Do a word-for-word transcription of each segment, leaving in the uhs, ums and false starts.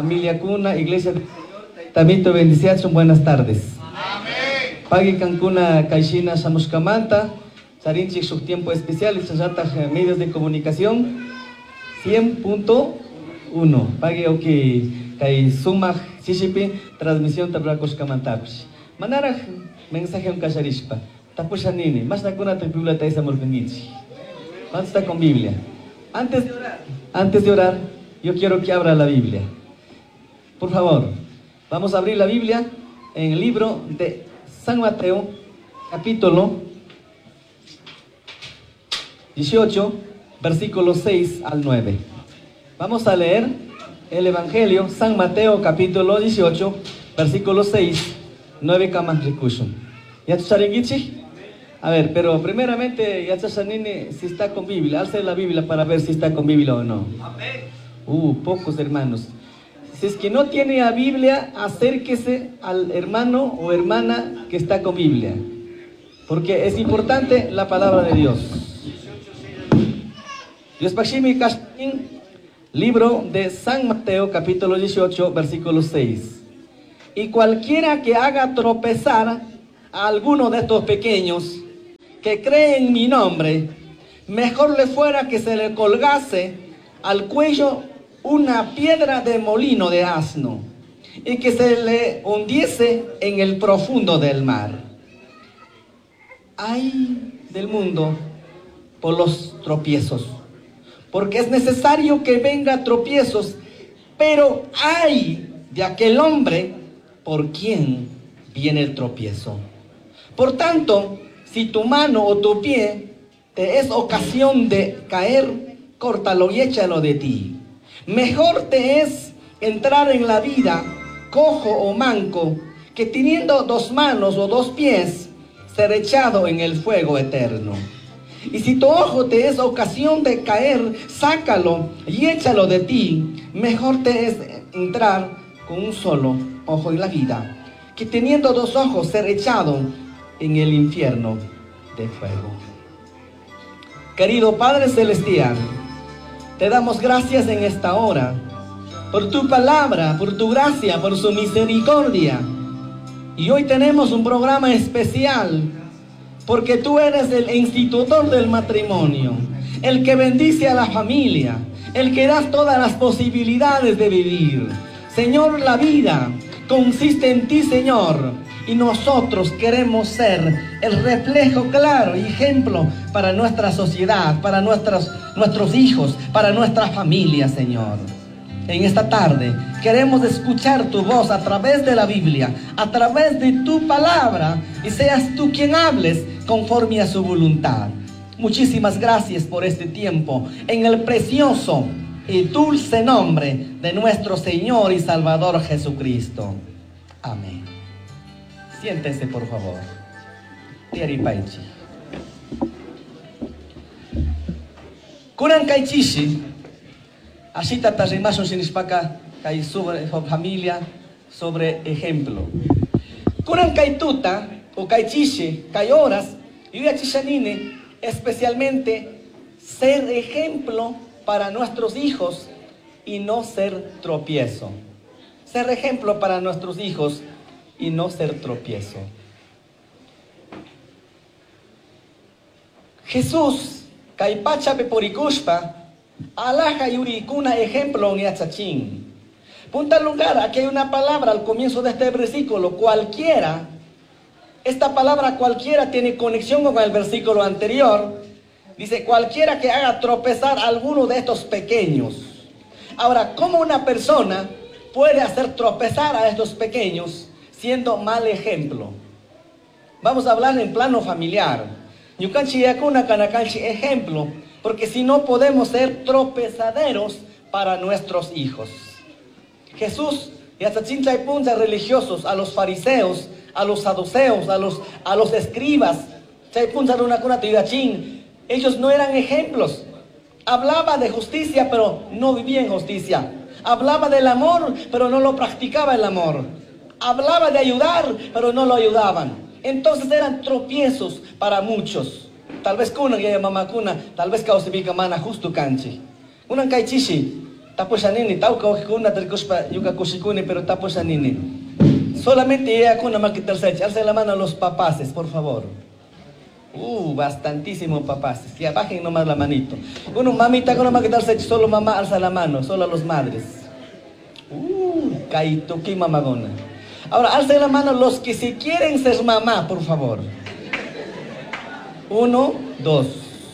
familia Cuna, Iglesia del Señor, Tamito Bendiciación, buenas tardes. Amén. Pagui Cancuna Caixina Samuscamanta, Sarinchi su tiempo especial, y medios de comunicación, cien punto uno. Pague o que Kai Sumaj Sishipi, transmisión Tabracos Camantapish. Manara mensaje un Casharishpa, Tapushanini, más la cuna te Biblia Taisa Morganichi. Vamos a estar con Biblia. Antes de orar, antes de orar, yo quiero que abra la Biblia. Por favor, vamos a abrir la Biblia en el libro de San Mateo, capítulo dieciocho, versículos seis al nueve. Vamos a leer el Evangelio, San Mateo, capítulo dieciocho, versículo seis, nueve kamas rikushun. ¿Ya charingichi? A ver, pero primeramente, ya chashanini, si está con Biblia, alce la Biblia para ver si está con Biblia o no. Amén. Uh, pocos hermanos. Si es que no tiene a Biblia, acérquese al hermano o hermana que está con Biblia, porque es importante la palabra de Dios. Dios Pashimi Kashmin, libro de San Mateo, capítulo dieciocho, versículo seis. Y cualquiera que haga tropezar a alguno de estos pequeños que cree en mi nombre, mejor le fuera que se le colgase al cuello una piedra de molino de asno y que se le hundiese en el profundo del mar. Ay del mundo por los tropiezos, porque es necesario que venga tropiezos, pero ay de aquel hombre por quien viene el tropiezo. Por tanto, si tu mano o tu pie te es ocasión de caer, córtalo y échalo de ti. Mejor te es entrar en la vida cojo o manco, que teniendo dos manos o dos pies, ser echado en el fuego eterno. Y si tu ojo te es ocasión de caer, sácalo y échalo de ti. Mejor te es entrar con un solo ojo en la vida, que teniendo dos ojos ser echado en el infierno de fuego. Querido Padre Celestial, te damos gracias en esta hora por tu palabra, por tu gracia, por su misericordia. Y hoy tenemos un programa especial porque tú eres el institutor del matrimonio, el que bendice a la familia, el que da todas las posibilidades de vivir. Señor, la vida consiste en ti, Señor, y nosotros queremos ser el reflejo claro y ejemplo para nuestra sociedad, para nuestros, nuestros hijos, para nuestra familia, Señor. En esta tarde queremos escuchar tu voz a través de la Biblia, a través de tu palabra, y seas tú quien hables conforme a su voluntad. Muchísimas gracias por este tiempo, en el precioso y dulce nombre de nuestro Señor y Salvador Jesucristo. Amén. Siéntense, por favor. Tiari Paichi. Kuran Kaichishi. Así tatarimashon sinispaka kai sobre familia, sobre ejemplo. Kuran Kaituta o Kaichishi, kai horas, y Yachishanine, especialmente ser ejemplo para nuestros hijos y no ser tropiezo. Ser ejemplo para nuestros hijos y no ser tropiezo. Jesús, Kaipacha Peporikushpa, Alaja Yurikuna ejemplo en Yachachín. Punta lugar, aquí hay una palabra al comienzo de este versículo, cualquiera. Esta palabra cualquiera tiene conexión con el versículo anterior. Dice, cualquiera que haga tropezar a alguno de estos pequeños. Ahora, ¿cómo una persona puede hacer tropezar a estos pequeños siendo mal ejemplo? Vamos a hablar en plano familiar. Yukanchi yakuna kanakanchi ejemplo, porque si no podemos ser tropezaderos para nuestros hijos. Jesús y hasta chincha y punta religiosos, a los fariseos, a los saduceos, a los, a los escribas, ellos no eran ejemplos. Hablaba de justicia, pero no vivía en justicia. Hablaba del amor, pero no lo practicaba el amor. Hablaba de ayudar, pero no lo ayudaban. Entonces eran tropiezos para muchos. Tal vez kuna ya mamá kuna, tal vez causibica mana justo canchi. Unan kaichishi, Tapos anini, tauka okikuna, tarkuspa yuka kushikuni, pero tapos anini. Solamente ella con una maquitarse, alza la mano a los papaces, por favor. Uh, bastantísimo papaces. Ya bajen nomás la manito. Uno, mamita con una maquitarse, solo mamá alza la mano, solo a los madres. Uh, kaituki mamagona. Ahora, alza la mano los que si quieren ser mamá, por favor. Uno, dos.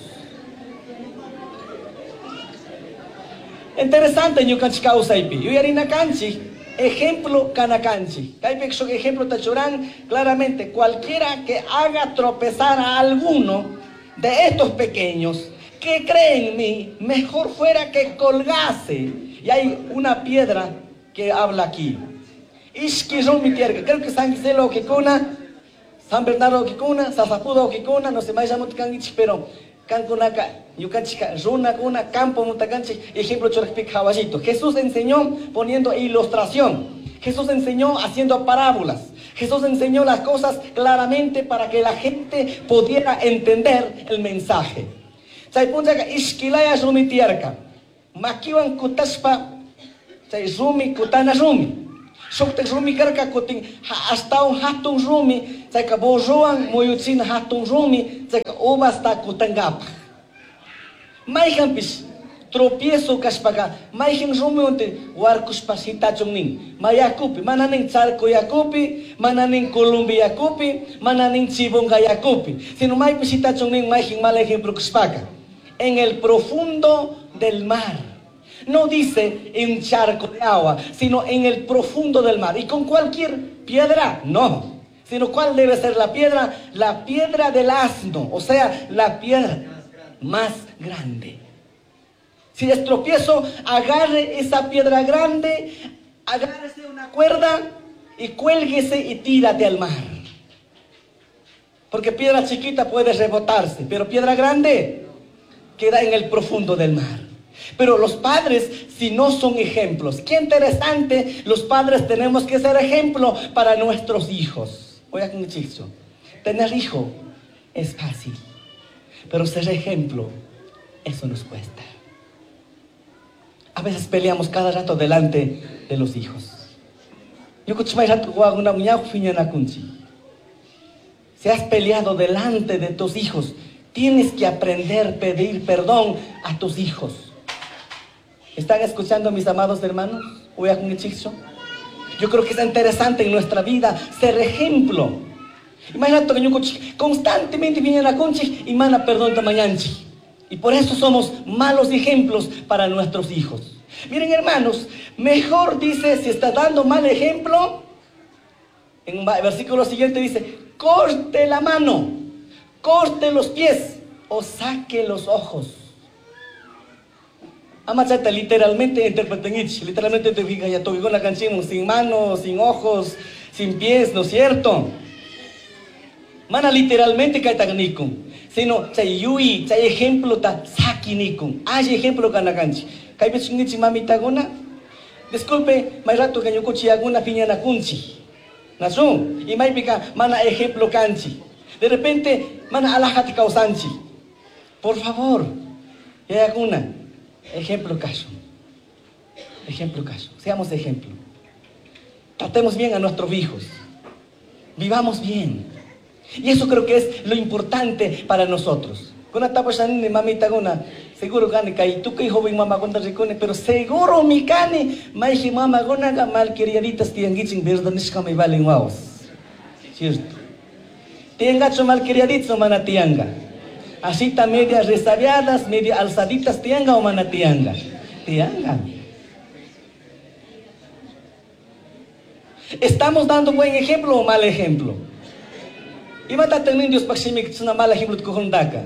Interesante, yo canchi causaipi. Yo yarina canchi, ejemplo canacanchi. Caipexo ejemplo tachurán, claramente, cualquiera que haga tropezar a alguno de estos pequeños que creen en mí, mejor fuera que colgase. Y hay una piedra que habla aquí. Ishkizón mi tierra, creo que San Giselo Kikuna, San Bernardo Kikuna, Sasapudo Kikuna, no se me llama Kanich, pero Cancunaca, Yucachica, Runa, Cuna, Campo, Mutacanchi, ejemplo Chorpic Javallito. Jesús enseñó poniendo ilustración. Jesús enseñó haciendo parábolas. Jesús enseñó las cosas claramente para que la gente pudiera entender el mensaje. Chaypunjaga Ishkilaya Rumi Tierka, Makiwan Kutaspa, Chay Rumi Kutana Rumi. Shoktek rumi karka kuting hasta un hatun rumi, tsaka bojuan moyuchin hatun rumi, tsaka ubasta kutangap. Maihampis tropiezo kaspaka, maihin rumi unte warkuspas hitachungning, mayakupi, mananing charco yakupi, mananing Columbi yakupi, mananing chibonga yakupi. Sino maipis hitachungning maihin mal ejemplo kaspaka. En el profundo del mar. No dice en un charco de agua, sino en el profundo del mar. ¿Y con cualquier piedra? No. Sino ¿cuál debe ser la piedra? La piedra del asno, o sea, la piedra más grande. Si es tropiezo, agarre esa piedra grande, agárrese una cuerda y cuélguese y tírate al mar. Porque piedra chiquita puede rebotarse, pero piedra grande queda en el profundo del mar. Pero los padres, si no son ejemplos, qué interesante, los padres tenemos que ser ejemplo para nuestros hijos. Voy a con chicho. Tener hijo es fácil, pero ser ejemplo, eso nos cuesta. A veces peleamos cada rato delante de los hijos. Yo si has peleado delante de tus hijos, tienes que aprender a pedir perdón a tus hijos. ¿Están escuchando, mis amados hermanos? Yo creo que es interesante en nuestra vida ser ejemplo. Imagínate que yo constantemente vienen a conchi y mana perdón tamañanchi. Y por eso somos malos ejemplos para nuestros hijos. Miren, hermanos, mejor dice, si está dando mal ejemplo, en un versículo siguiente dice, corte la mano, corte los pies o saque los ojos. Amachata literalmente interpreten ich, literalmente te diga ya toque con la canción sin manos, sin ojos, sin pies, ¿no es cierto? Mana literalmente kaitagnikun, sino chay yui, chay ejemplo ta sakinikun, hay ejemplo kana canchi. Kaibechunichi mamita gona, disculpe, may rato ganyo kuchi aguna piña na kunchi. Nasun, y may pika mana ejemplo canchi. De repente, mana alajati causanchi. Por favor, ya aguna. Ejemplo caso. Ejemplo caso. Seamos ejemplo. Tratemos bien a nuestros hijos. Vivamos bien. Y eso creo que es lo importante para nosotros. Con una tapa de mamita gona, seguro gane que tú que joven mamá conta recone, pero seguro mi cane, maiji mamá gona mal queriditas tianguichin verdones kami valen waos. Cierto. Tiangacho mal queriditos mana tianga. Así está medias resabiadas, media alzaditas, tianga o mana tianga. Tianga. ¿Estamos dando buen ejemplo o mal ejemplo? Y mata tenin Dios paximik tsuna mal ejemplo de kujundaka.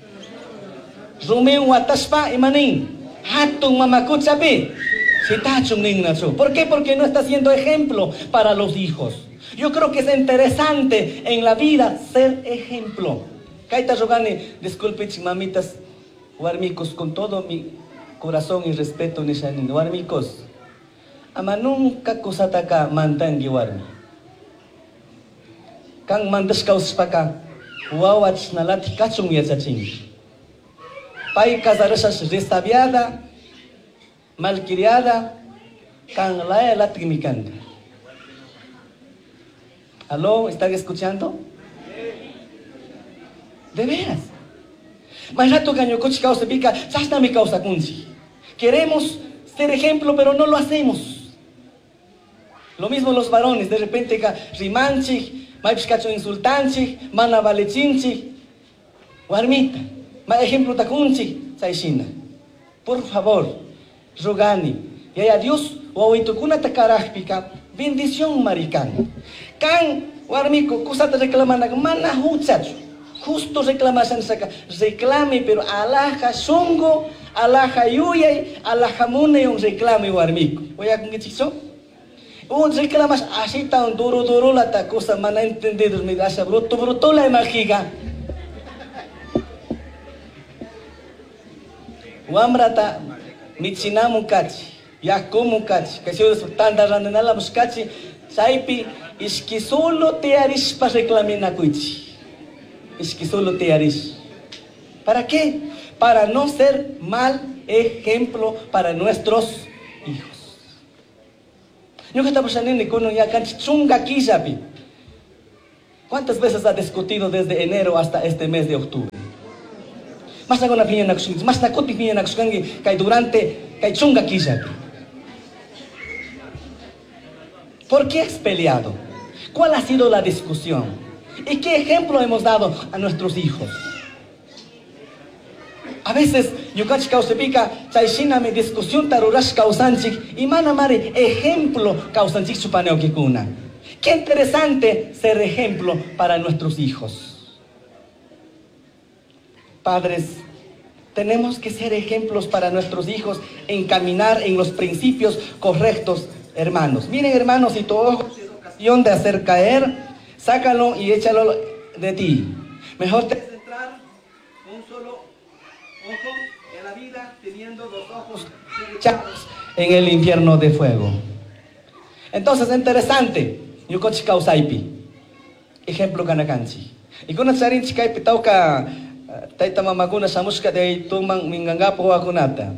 Rumeu wataspa imanin. Hatun mamakuchapi. Sitachung ning nacho. ¿Por qué? Porque no está siendo ejemplo para los hijos. Yo creo que es interesante en la vida ser ejemplo. Kaita rogane, disculpe mamitas, warmicos, con todo mi corazón y respeto, nishanin, warmicos. Ama nunca kosataka mantangi warmi. Kang mandas kaus paka, wawach nalati kachung yachaching. Pai casarasas restabiada, malcriada, canlaya la timicanga. ¿Aló? ¿Están escuchando? De veras. Más rato gaño coche causa pica, sasta mi causa kunchi. Queremos ser ejemplo, pero no lo hacemos. Lo mismo los varones, de repente rimanchi, maipskacho insultanchi, mana valechinchi, guarmita, ma ejemplo takunchi, saishina. Por favor, rogani, y a Dios, o kuna takarajpika, bendición maricana. Can, guarmico, cosa te reclaman, mana huchacho. Justo reclamación saca, reclame, pero alaja songo, alaja yuyay, alaja mune un reclame guarmico. Oye, ¿con qué chiso? Un reclamas así tan duro, duro la ta cosa, mana entendido, me da bruto, bruto la imagiga. Wamrata, michinamu kachi, ya como kachi, que si yo tanda randenala muskachi, saipi, es que solo te haris para reclamar cuichi. Es que solo te haréis. ¿Para qué? Para no ser mal ejemplo para nuestros hijos. Yo que estaba saliendo con ya chunga aquí, Japi. ¿Cuántas veces ha discutido desde enero hasta este mes de octubre? Más na piña na kusungi, más na koti piña na kusungi, que durante que chunga aquí, Japi. ¿Por qué has peleado? ¿Cuál ha sido la discusión? ¿Y qué ejemplo hemos dado a nuestros hijos? A veces, yukachi kausepica, chaishina me discusión tarurash causanchik, y manamare ejemplo causanchik chupaneo kikuna. Qué interesante ser ejemplo para nuestros hijos. Padres, tenemos que ser ejemplos para nuestros hijos en caminar en los principios correctos, hermanos. Miren, hermanos, si tu ojo es ocasión de hacer caer, sácalo y échalo de ti. Mejor te centrar un solo ojo en la vida teniendo dos ojos echados en el infierno de fuego. Entonces, interesante. Yukochi kausaipi. Ejemplo kanakanchi. Y con charin chikai pitauka taita mamaguna samuska de tumang mingangapo akunata.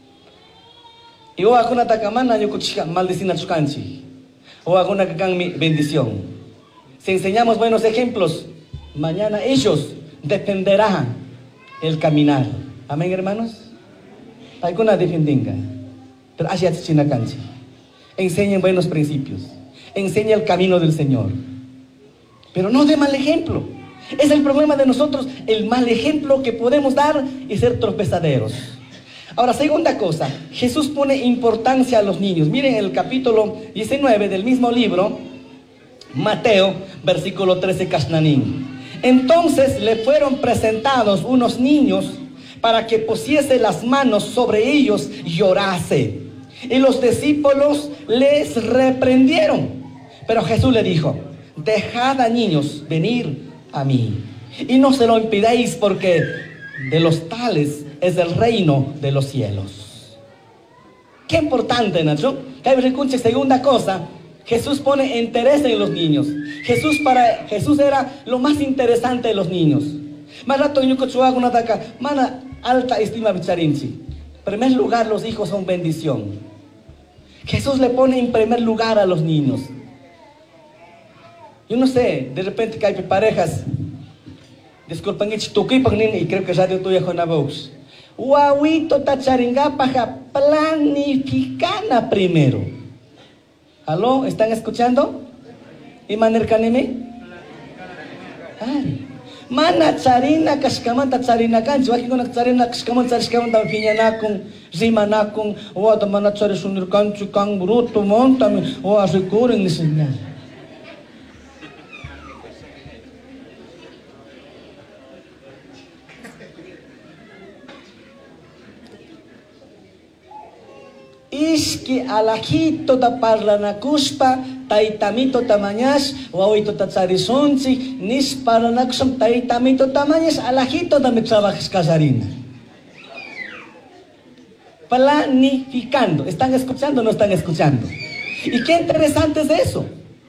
Y o akunata kamana yukochi maldecina chukanchi. O akuna kakang bendición. Si enseñamos buenos ejemplos, mañana ellos dependerán el caminar. Amén, hermanos. Alguna defendinga, pero así es chinacanchi. Enseñen buenos principios, enseñen el camino del Señor, pero no de mal ejemplo. Es el problema de nosotros, el mal ejemplo que podemos dar y ser tropezaderos. Ahora, segunda cosa, Jesús pone importancia a los niños. Miren el capítulo diecinueve del mismo libro. Mateo, versículo trece, Casnanín. Entonces le fueron presentados unos niños para que pusiese las manos sobre ellos y orase. Y los discípulos les reprendieron. Pero Jesús le dijo: dejad a niños venir a mí, y no se lo impidáis, porque de los tales es el reino de los cielos. Qué importante, Nacho. Segunda cosa, Jesús pone interés en los niños. Jesús para Jesús era lo más interesante de los niños. Más rato una daca, mana alta estima bicharinchi. En primer lugar, los hijos son bendición. Jesús le pone en primer lugar a los niños. Yo no sé, de repente que hay parejas, disculpen, y creo que radio tuya con la voz. Guauito tacharingapaja planificana primero. ¿Aló? ¿Están escuchando? ¿Y manerkanime? Ay. Mana charina kashkamanta charina kanchi. Waki kuna charina kashkamanta charishkamanta piñanakun, rimanakun, o ata mana charisunir kanchi kang bruto montami, o asikurin ni señal. Iski alajito da parlanakuspa, taitamito tamañas, wawito tatsarisonchi, nis parlanakusam taitamito tamañas, alajito da me trabajas casarina. Planificando. ¿Están escuchando o no están escuchando? Y qué interesante es eso.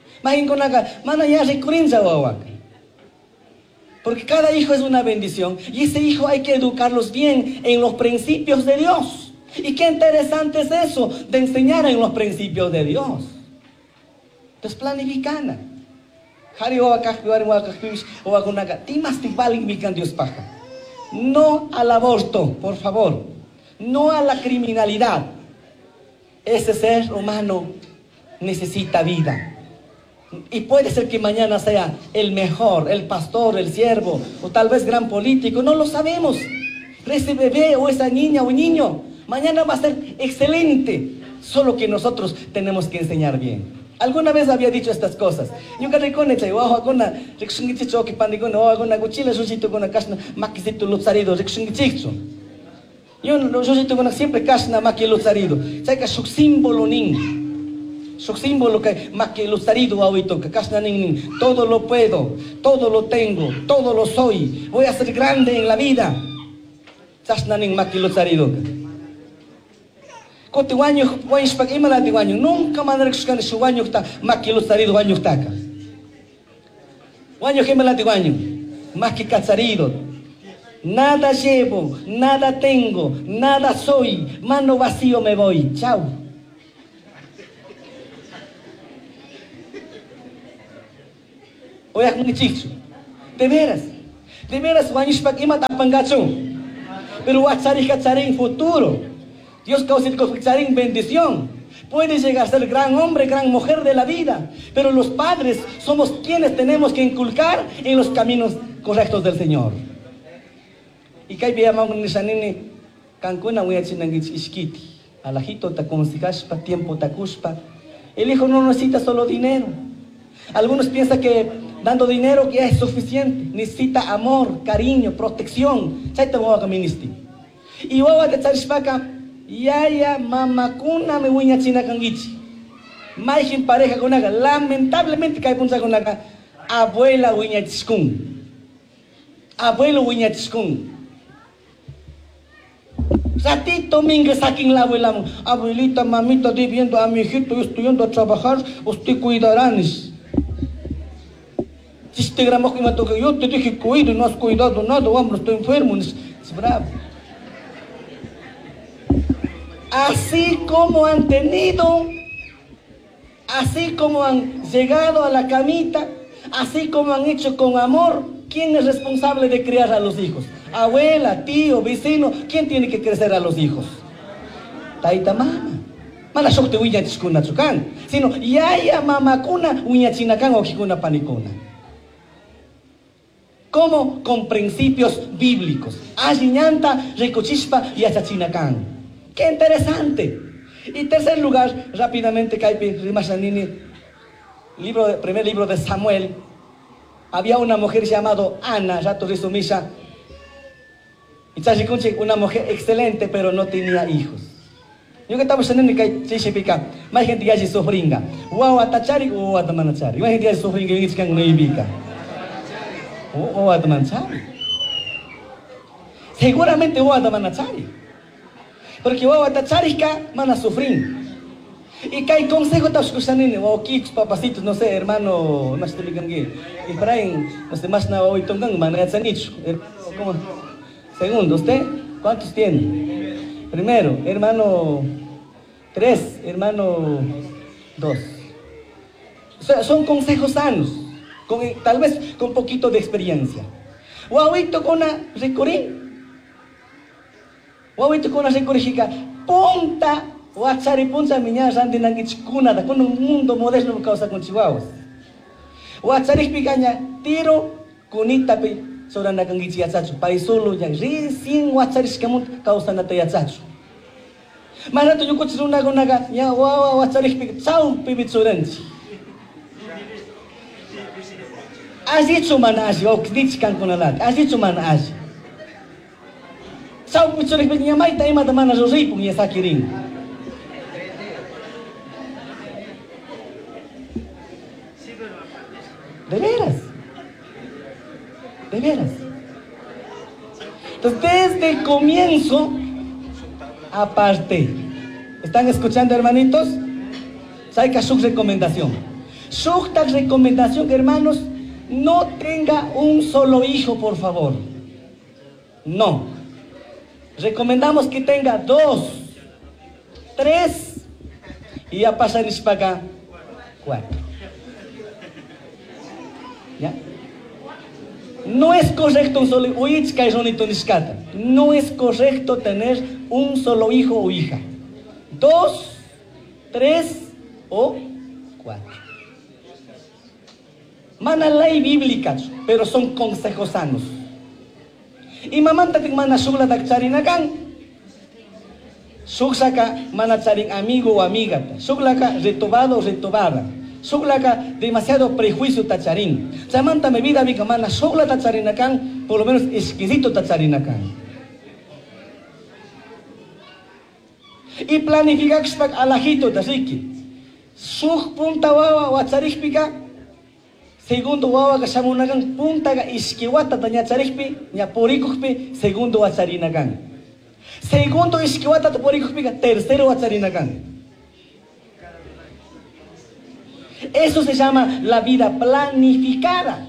Porque cada hijo es una bendición, y ese hijo hay que educarlos bien en los principios de Dios. Y qué interesante es eso, de enseñar en los principios de Dios. Entonces planificana. No al aborto, por favor. No a la criminalidad. Ese ser humano necesita vida. Y puede ser que mañana sea el mejor, el pastor, el siervo, o tal vez gran político, no lo sabemos. Ese bebé o esa niña o niño, mañana va a ser excelente. Solo que nosotros tenemos que enseñar bien. Alguna vez había dicho estas cosas. Yo que reconoce, o hago una recsungichicho que pandigona, o hago una cuchilla, susito con una casna, maquisito lutzarido, recsungichicho. Yo no susito con siempre casna, maqui lutzarido. Sabe que su símbolo nin. Su símbolo que más que lutzarido ahorita, que casna nin. Todo lo puedo, todo lo tengo, todo lo soy. Voy a ser grande en la vida. Casna nin más que lutzarido. Cotiwanyo, wanyo pag imala tiwanyo, nunca manera que sukan su wanyo está más que lutzarido wanyo está. Wanyo que imala tiwanyo, más que cacharido. Nada llevo, nada tengo, nada soy, mano vacío me voy. Chao. Oye, de veras, de veras, wanishpak ima tapangacho. Pero wachari kachari en futuro. Dios causa en bendición. Puede llegar a ser gran hombre, gran mujer de la vida. Pero los padres somos quienes tenemos que inculcar en los caminos correctos del Señor. Y que hay un nisanini cancuna voy a chinangichishkiti. Alajito taconsikashpa, tiempo takushpa. El hijo no necesita solo dinero. Algunos piensan que dando dinero ya es suficiente. Necesita amor, cariño, protección. Chaita voy a ministri. Y voy a decirspaka, yaya mamakuna me voy a chinakangichi. Maijin pareja con aga. Lamentablemente que hay punta con aga. Abuela voy a chiskun. Abuelo voy a chiskun. Ratito mingue saquen la abuela. Abuelita, mamita, estoy viendo a mi hijito, yo estoy yendo a trabajar, usted cuidarán. Si este gramo que me toca, yo te dije cuida, no has cuidado nada, hombre, estoy enfermo. Es bravo. Así como han tenido, así como han llegado a la camita, así como han hecho con amor, ¿quién es responsable de criar a los hijos? Abuela, tío, vecino, ¿quién tiene que crecer a los hijos? Taita mama. Mana shokte uña chikuna chukan. Sino, yaya mamakuna uña chinakan o jikuna panikuna. ¿Cómo? Con principios bíblicos. Ajiñanta, recochispa y achachinakan. ¡Qué interesante! Y tercer lugar, rápidamente, Kaipi, Rimashanini, libro, primer libro de Samuel. Había una mujer llamada Ana, rato resumisa. Y Chachikunchi, una mujer excelente, pero no tenía hijos. Yo que estamos en el que chichipica, más gente ya se sufringa. Wow, atachari o atamanachari. Más gente ya se sufringa y dice que no ibica. O atamanachari. Seguramente o atamanachari. Porque wow, atachari ka mana sufrir. Y que hay consejo de escuchanini, o kits, papacitos, no sé, hermano, más te ligan que. Efraín, no sé, más na hoy tongan, man, yatzanicho. ¿Cómo? Segundo, ¿usted? ¿Cuántos tiene? Primero, hermano, tres, hermano, dos. O sea, son consejos sanos, con, tal vez con poquito de experiencia. Guauito con una recorín. Guauito con una recoríjica. Punta, guachari punta miña randi nangichkunada, con un mundo moderno causa con chihuahuas. Guachari picaña, tiro, kunita pi. Sobre na kangichi yachachu, paisolo yang recién wacharis kamu causa na yachachu. Mana tu yuko tsuna gonaga ya wa wacharis pik chau pibit soranchi. Aji chumana aji ok dich kan konalat. Aji chumana aji. Chau pichoris pik nyamai ta ima ta mana rosei pung ya sakirin. De veras. De veras. Entonces, desde el comienzo, aparte, ¿están escuchando, hermanitos? Saika su recomendación. Su recomendación, hermanos, no tenga un solo hijo, por favor. No. Recomendamos que tenga dos, tres, y ya pasan para acá, cuatro. ¿Ya? No es correcto un solo No es correcto tener un solo hijo o hija. Dos, tres o cuatro. Mana ley bíblica, pero son consejos sanos. Y mamanta te mana shugla tak charinakan. Shuksaka mana charin amigo o amiga. Shuglaka retobado o retobada. Shuglaka demasiado prejuicio tacharín. Samanta me vida vika mana shugla tacharinakan, por lo menos exquisito tacharinakan. Y planificar alajito tasiki. Shuk punta wawa wacharikpika. Segundo wawa ka shamunakan punta ka iskiwata ta ñacharikpi ña purikukpi segundo wacharinakan. Segundo iskiwata ta purikukpi tercero wacharinakan. Eso se llama la vida planificada.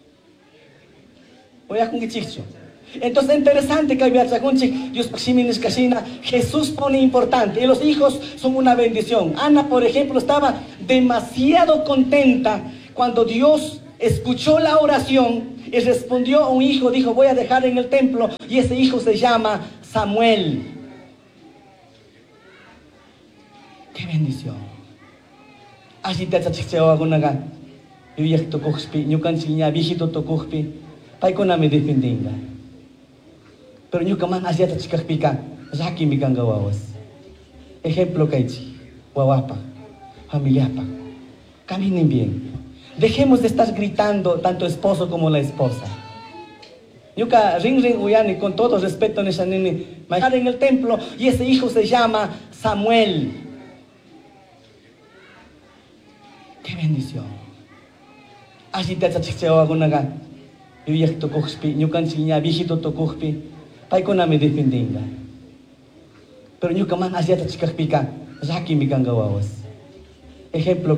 Entonces interesante que había Dios Jesús pone importante y los hijos son una bendición. Ana, por ejemplo, estaba demasiado contenta cuando Dios escuchó la oración y respondió a un hijo, dijo voy a dejar en el templo, y ese hijo se llama Samuel. ¡Qué bendición! Así te achachixewa gunaga. Yo ya tocospi, yo canchiña viejito tocospi, paikona me defendinga. Pero yo kaman así achachikakpika, asaki mi gangawawas. Ejemplo kaichi, wawapa, familiapa. Caminen bien. Dejemos de estar gritando tanto esposo como la esposa. Yuka ring ring uyani, con todo respeto en esa nene, en el templo, y ese hijo se llama Samuel. ¡Qué bendición! Así te achachixewa gunaga. Yo ya tocospi, yo canchiña viejito tocospi, paikona me defendinga. Pero yo kaman así achachikakpika, asaki mi gangawawas. Ejemplo